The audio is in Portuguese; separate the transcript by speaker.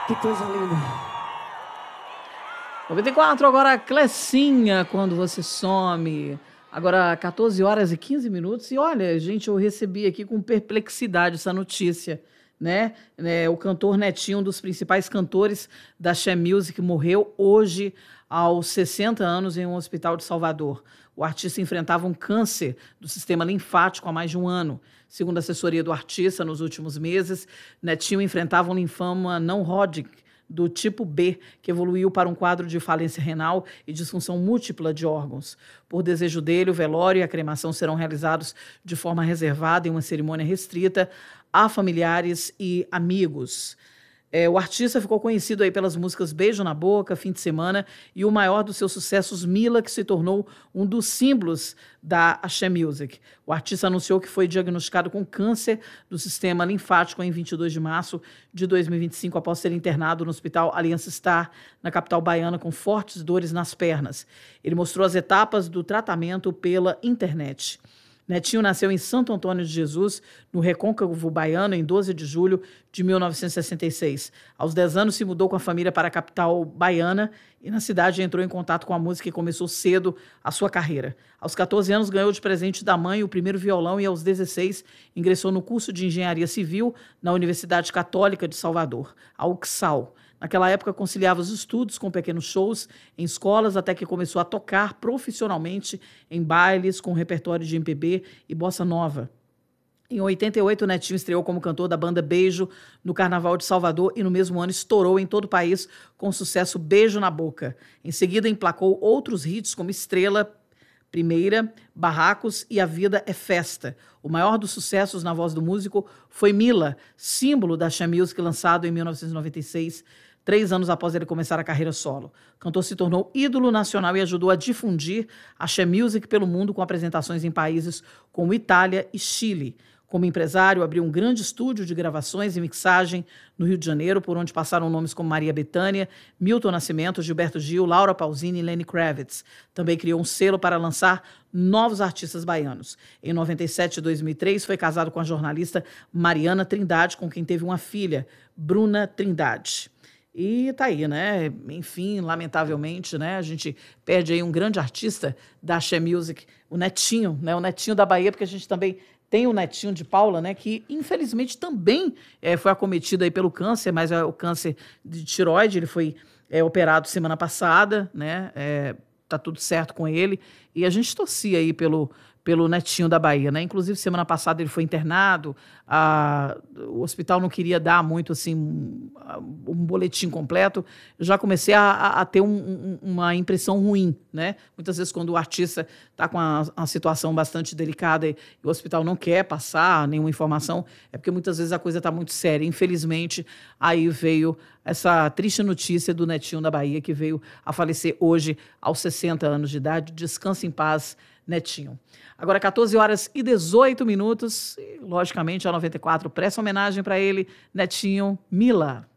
Speaker 1: Que coisa linda.
Speaker 2: 94, agora Clecinha, Quando Você Some. Agora 14 horas e 15 minutos. E olha, gente, eu recebi aqui com perplexidade essa notícia, né? O cantor Netinho, um dos principais cantores da She Music, morreu hoje aos 60 anos em um hospital de Salvador. O artista enfrentava um câncer do sistema linfático há mais de um ano. Segundo a assessoria do artista, nos últimos meses, Netinho enfrentava um linfoma não Hodgkin, do tipo B, que evoluiu para um quadro de falência renal e disfunção múltipla de órgãos. Por desejo dele, o velório e a cremação serão realizados de forma reservada em uma cerimônia restrita a familiares e amigos. O artista ficou conhecido aí pelas músicas Beijo na Boca, Fim de Semana e o maior dos seus sucessos, Mila, que se tornou um dos símbolos da She Music. O artista anunciou que foi diagnosticado com câncer do sistema linfático em 22 de março de 2025, após ser internado no Hospital Aliança Star, na capital baiana, com fortes dores nas pernas. Ele mostrou as etapas do tratamento pela internet. Netinho nasceu em Santo Antônio de Jesus, no Recôncavo Baiano, em 12 de julho de 1966. Aos 10 anos, se mudou com a família para a capital baiana e na cidade entrou em contato com a música e começou cedo a sua carreira. Aos 14 anos, ganhou de presente da mãe o primeiro violão e aos 16 ingressou no curso de Engenharia Civil na Universidade Católica de Salvador, a UCSAL. Naquela época, conciliava os estudos com pequenos shows em escolas, até que começou a tocar profissionalmente em bailes com repertório de MPB e bossa nova. Em 88, o Netinho estreou como cantor da banda Beijo no Carnaval de Salvador e no mesmo ano estourou em todo o país com o sucesso Beijo na Boca. Em seguida, emplacou outros hits como Estrela, Primeira, Barracos e A Vida é Festa. O maior dos sucessos na voz do músico foi Mila, símbolo da She Music, lançado em 1996, 3 anos após ele começar a carreira solo. O cantor se tornou ídolo nacional e ajudou a difundir a She Music pelo mundo com apresentações em países como Itália e Chile. Como empresário, abriu um grande estúdio de gravações e mixagem no Rio de Janeiro, por onde passaram nomes como Maria Bethânia, Milton Nascimento, Gilberto Gil, Laura Pausini e Lenny Kravitz. Também criou um selo para lançar novos artistas baianos. Em 97 e 2003, foi casado com a jornalista Mariana Trindade, com quem teve uma filha, Bruna Trindade. E tá aí, né? Enfim, lamentavelmente, né? A gente perde aí um grande artista da She Music, o Netinho, né? O Netinho da Bahia, porque a gente também tem o Netinho de Paula, né? Que infelizmente também foi acometido aí pelo câncer, mas é o câncer de tireoide. Ele foi operado semana passada, né? Tá tudo certo com ele. E a gente torcia aí pelo Netinho da Bahia, né? Inclusive, semana passada ele foi internado, o hospital não queria dar muito, assim, um boletim completo. Eu já comecei a ter uma impressão ruim, né? Muitas vezes, quando o artista está com uma situação bastante delicada e o hospital não quer passar nenhuma informação, é porque muitas vezes a coisa está muito séria. Infelizmente, aí veio essa triste notícia do Netinho da Bahia, que veio a falecer hoje, aos 60 anos de idade. Descanse em paz, Netinho. Agora, 14 horas e 18 minutos, e, logicamente, a 94 presta homenagem para ele, Netinho, Mila.